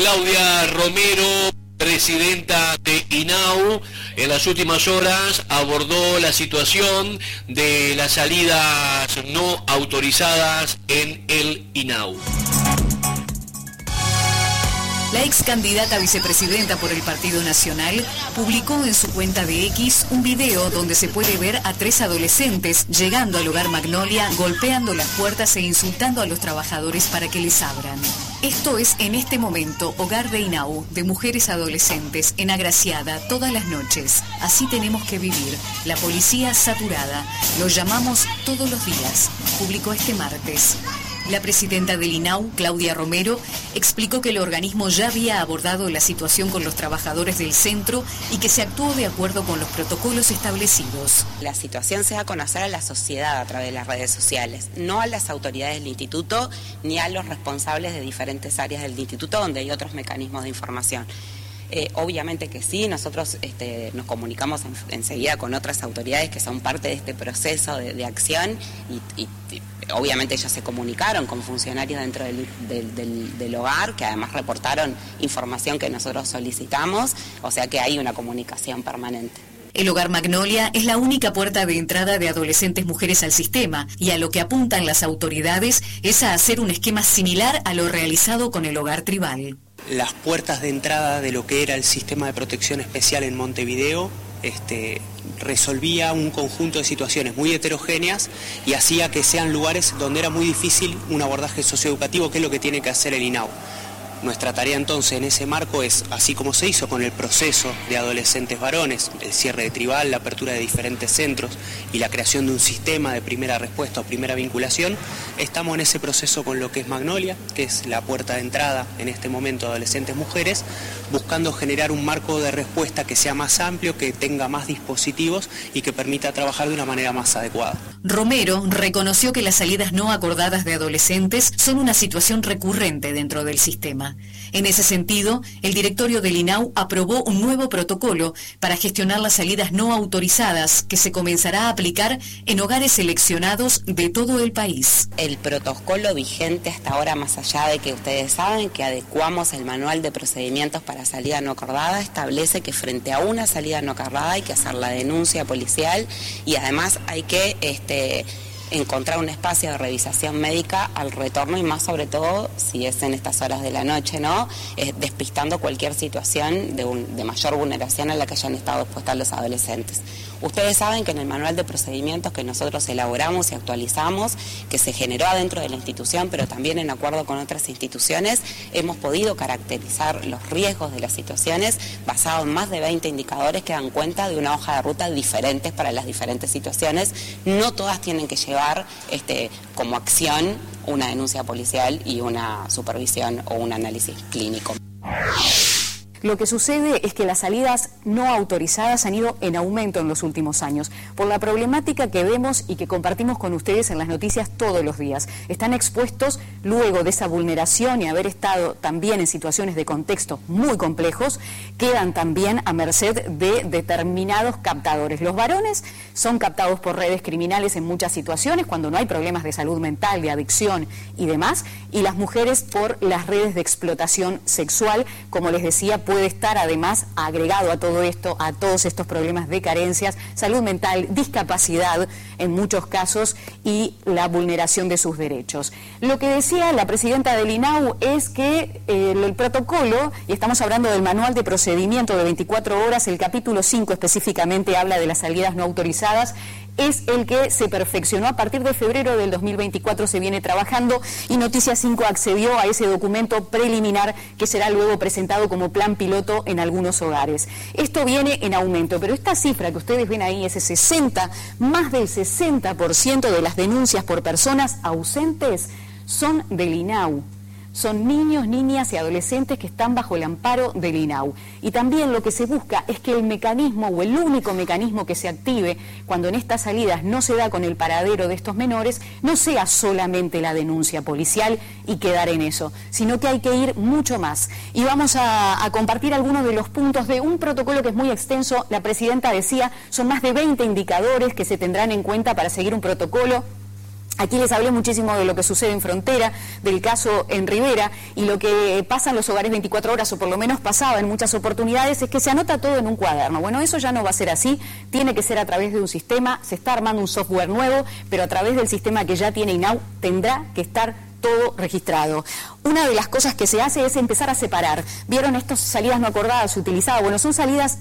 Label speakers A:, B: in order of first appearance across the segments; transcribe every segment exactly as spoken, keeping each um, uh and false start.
A: Claudia Romero, presidenta de INAU, en las últimas horas abordó la situación de las salidas no autorizadas en el INAU.
B: La ex candidata a vicepresidenta por el Partido Nacional publicó en su cuenta de X un video donde se puede ver a tres adolescentes llegando al hogar Magnolia, golpeando las puertas e insultando a los trabajadores para que les abran. Esto es en este momento Hogar de INAU, de mujeres adolescentes, en Agraciada, todas las noches. Así tenemos que vivir. La policía saturada. Lo llamamos todos los días. Publicó este martes. La presidenta del INAU, Claudia Romero, explicó que el organismo ya había abordado la situación con los trabajadores del centro y que se actuó de acuerdo con los protocolos establecidos.
C: La situación se da a conocer a la sociedad a través de las redes sociales, no a las autoridades del instituto ni a los responsables de diferentes áreas del instituto donde hay otros mecanismos de información. Eh, obviamente que sí, nosotros este, nos comunicamos en, enseguida con otras autoridades que son parte de este proceso de, de acción y, y, y obviamente ellos se comunicaron con funcionarios dentro del, del, del, del hogar que además reportaron información que nosotros solicitamos, o sea que hay una comunicación permanente.
B: El Hogar Magnolia es la única puerta de entrada de adolescentes mujeres al sistema y a lo que apuntan las autoridades es a hacer un esquema similar a lo realizado con el Hogar Tribal.
D: Las puertas de entrada de lo que era el sistema de protección especial en Montevideo este, resolvía un conjunto de situaciones muy heterogéneas y hacía que sean lugares donde era muy difícil un abordaje socioeducativo, que es lo que tiene que hacer el INAU. Nuestra tarea entonces en ese marco es, así como se hizo con el proceso de adolescentes varones, el cierre de Tribal, la apertura de diferentes centros y la creación de un sistema de primera respuesta o primera vinculación, estamos en ese proceso con lo que es Magnolia, que es la puerta de entrada en este momento de adolescentes mujeres, buscando generar un marco de respuesta que sea más amplio, que tenga más dispositivos y que permita trabajar de una manera más adecuada.
B: Romero reconoció que las salidas no acordadas de adolescentes son una situación recurrente dentro del sistema. En ese sentido, el directorio del INAU aprobó un nuevo protocolo para gestionar las salidas no autorizadas que se comenzará a aplicar en hogares seleccionados de todo el país.
C: El protocolo vigente hasta ahora, más allá de que ustedes saben que adecuamos el manual de procedimientos para salida no acordada, establece que frente a una salida no acordada hay que hacer la denuncia policial y además hay que este, encontrar un espacio de revisación médica al retorno y más sobre todo si es en estas horas de la noche, ¿no? Eh, despistando cualquier situación de, un, de mayor vulneración a la que hayan estado expuestas los adolescentes. Ustedes saben que en el manual de procedimientos que nosotros elaboramos y actualizamos, que se generó adentro de la institución, pero también en acuerdo con otras instituciones, hemos podido caracterizar los riesgos de las situaciones basados en más de veinte indicadores que dan cuenta de una hoja de ruta diferentes para las diferentes situaciones. No todas tienen que llevar este, como acción una denuncia policial y una supervisión o un análisis clínico.
E: Lo que sucede es que las salidas no autorizadas han ido en aumento en los últimos años, por la problemática que vemos y que compartimos con ustedes en las noticias todos los días. Están expuestos luego de esa vulneración y haber estado también en situaciones de contexto muy complejos, quedan también a merced de determinados captadores. Los varones son captados por redes criminales en muchas situaciones, cuando no hay problemas de salud mental, de adicción y demás, y las mujeres por las redes de explotación sexual, como les decía, puede estar además agregado a todo esto, a todos estos problemas de carencias, salud mental, discapacidad en muchos casos y la vulneración de sus derechos. Lo que decía la presidenta del INAU es que eh, el protocolo, y estamos hablando del manual de procedimiento de veinticuatro horas, el capítulo cinco específicamente habla de las salidas no autorizadas, es el que se perfeccionó a partir de febrero del dos mil veinticuatro, se viene trabajando y Noticias cinco accedió a ese documento preliminar que será luego presentado como plan piloto en algunos hogares. Esto viene en aumento, pero esta cifra que ustedes ven ahí, ese sesenta, más del sesenta por ciento de las denuncias por personas ausentes son del INAU. Son niños, niñas y adolescentes que están bajo el amparo del INAU. Y también lo que se busca es que el mecanismo o el único mecanismo que se active cuando en estas salidas no se da con el paradero de estos menores no sea solamente la denuncia policial y quedar en eso, sino que hay que ir mucho más. Y vamos a, a compartir algunos de los puntos de un protocolo que es muy extenso. La presidenta decía, son más de veinte indicadores que se tendrán en cuenta para seguir un protocolo Aquí les hablé muchísimo de lo que sucede en Frontera, del caso en Rivera, y lo que pasa en los hogares veinticuatro horas, o por lo menos pasaba en muchas oportunidades, es que se anota todo en un cuaderno. Bueno, eso ya no va a ser así, tiene que ser a través de un sistema, se está armando un software nuevo, pero a través del sistema que ya tiene INAU tendrá que estar todo registrado. Una de las cosas que se hace es empezar a separar. ¿Vieron estas salidas no acordadas utilizadas? Bueno, son salidas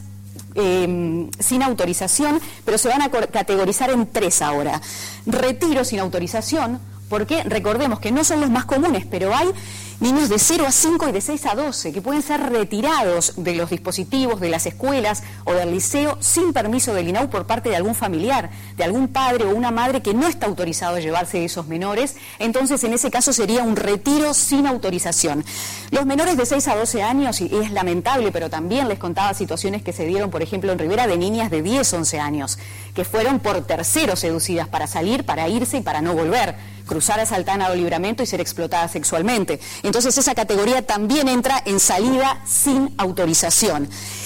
E: Eh, sin autorización, pero se van a categorizar en tres ahora. Retiro sin autorización, porque recordemos que no son los más comunes, pero hay niños de cero a cinco y de seis a doce que pueden ser retirados de los dispositivos de las escuelas o del liceo sin permiso del INAU por parte de algún familiar, de algún padre o una madre que no está autorizado a llevarse esos menores. Entonces, en ese caso sería un retiro sin autorización. Los menores de seis a doce años, y es lamentable, pero también les contaba situaciones que se dieron, por ejemplo, en Rivera, de niñas de diez, once años, que fueron por terceros seducidas para salir, para irse y para no volver, cruzar a Saltana o Libramento y ser explotadas sexualmente. Entonces esa categoría también entra en salida sin autorización.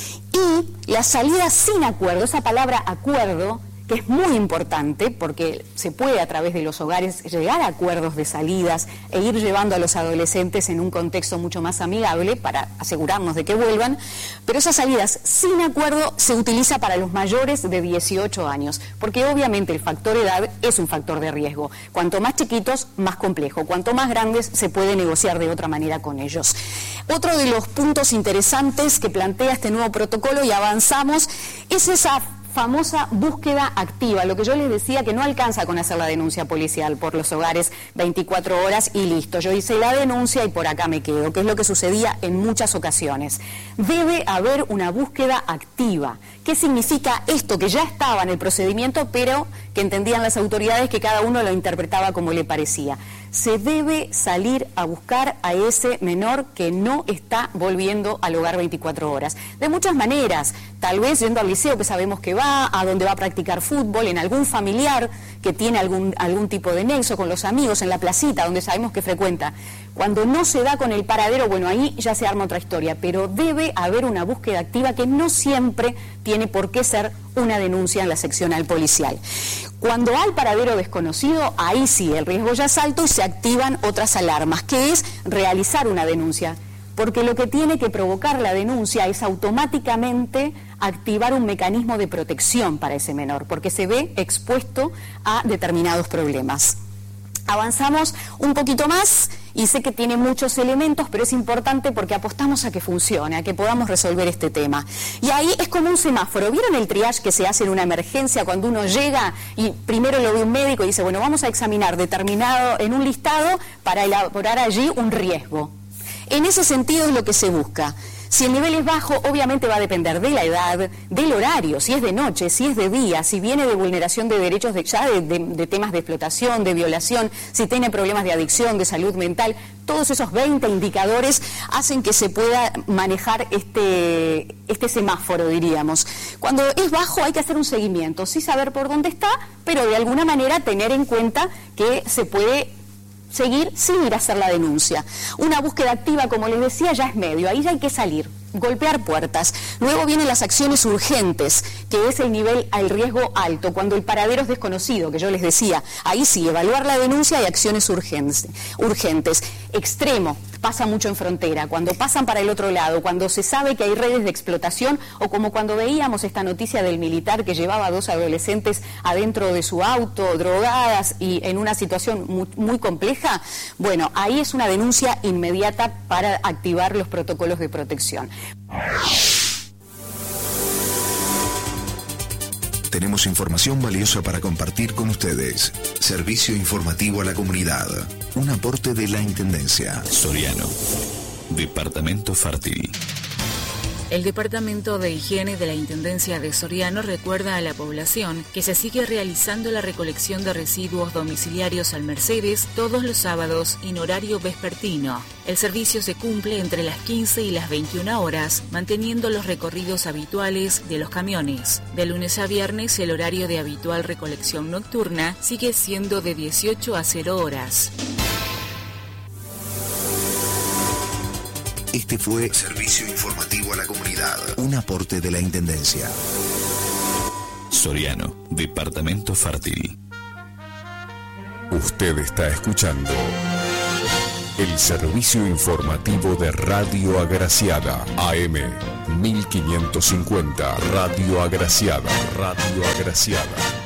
E: Y la salida sin acuerdo, esa palabra acuerdo, que es muy importante porque se puede a través de los hogares llegar a acuerdos de salidas e ir llevando a los adolescentes en un contexto mucho más amigable para asegurarnos de que vuelvan, pero esas salidas sin acuerdo se utiliza para los mayores de dieciocho años, porque obviamente el factor edad es un factor de riesgo. Cuanto más chiquitos, más complejo. Cuanto más grandes, se puede negociar de otra manera con ellos. Otro de los puntos interesantes que plantea este nuevo protocolo, y avanzamos, es esa famosa búsqueda activa, lo que yo les decía que no alcanza con hacer la denuncia policial por los hogares veinticuatro horas y listo, yo hice la denuncia y por acá me quedo, que es lo que sucedía en muchas ocasiones. Debe haber una búsqueda activa. ¿Qué significa esto? Que ya estaba en el procedimiento, pero que entendían las autoridades que cada uno lo interpretaba como le parecía. Se debe salir a buscar a ese menor que no está volviendo al hogar veinticuatro horas. De muchas maneras, tal vez yendo al liceo que sabemos que va, a donde va a practicar fútbol, en algún familiar que tiene algún, algún tipo de nexo con los amigos, en la placita donde sabemos que frecuenta. Cuando no se da con el paradero, bueno, ahí ya se arma otra historia, pero debe haber una búsqueda activa que no siempre tiene por qué ser una denuncia en la seccional policial. Cuando hay paradero desconocido, ahí sí, el riesgo ya es alto y se activan otras alarmas, que es realizar una denuncia, porque lo que tiene que provocar la denuncia es automáticamente activar un mecanismo de protección para ese menor, porque se ve expuesto a determinados problemas. Avanzamos un poquito más y sé que tiene muchos elementos, pero es importante porque apostamos a que funcione, a que podamos resolver este tema. Y ahí es como un semáforo. ¿Vieron el triage que se hace en una emergencia cuando uno llega y primero lo ve un médico y dice, bueno, vamos a examinar determinado en un listado para elaborar allí un riesgo? En ese sentido es lo que se busca. Si el nivel es bajo, obviamente va a depender de la edad, del horario, si es de noche, si es de día, si viene de vulneración de derechos de, ya de, de, de temas de explotación, de violación, si tiene problemas de adicción, de salud mental. Todos esos veinte indicadores hacen que se pueda manejar este, este semáforo, diríamos. Cuando es bajo hay que hacer un seguimiento, sí saber por dónde está, pero de alguna manera tener en cuenta que se puede seguir sin ir a hacer la denuncia. Una búsqueda activa, como les decía, ya es medio, ahí ya hay que salir, golpear puertas. Luego vienen las acciones urgentes, que es el nivel al riesgo alto, cuando el paradero es desconocido, que yo les decía. Ahí sí, evaluar la denuncia y acciones urgentes. urgentes. Extremo, pasa mucho en Frontera, cuando pasan para el otro lado, cuando se sabe que hay redes de explotación, o como cuando veíamos esta noticia del militar que llevaba a dos adolescentes adentro de su auto, drogadas y en una situación muy, muy compleja. Bueno, ahí es una denuncia inmediata para activar los protocolos de protección.
F: Tenemos información valiosa para compartir con ustedes. Servicio informativo a la comunidad. Un aporte de la Intendencia.
G: Soriano. Departamento Fértil.
H: El Departamento de Higiene de la Intendencia de Soriano recuerda a la población que se sigue realizando la recolección de residuos domiciliarios al Mercedes todos los sábados en horario vespertino. El servicio se cumple entre las quince y las veintiuna horas, manteniendo los recorridos habituales de los camiones. De lunes a viernes, el horario de habitual recolección nocturna sigue siendo de dieciocho a cero horas.
F: Este fue Servicio Informativo a la Comunidad, un aporte de la Intendencia.
G: Soriano, Departamento Fértil.
I: Usted está escuchando el servicio informativo de Radio Agraciada, A M mil quinientos cincuenta, Radio Agraciada, Radio Agraciada.